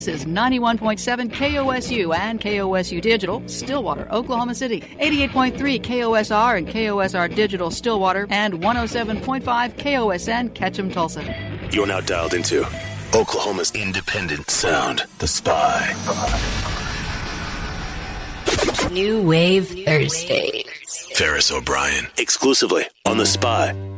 This is 91.7 KOSU and KOSU Digital, Stillwater, Oklahoma City. 88.3 KOSR and KOSR Digital, Stillwater. And 107.5 KOSN, Ketchum, Tulsa. You're now dialed into Oklahoma's independent sound, The Spy. New Wave Thursdays. Ferris O'Brien, exclusively on The Spy.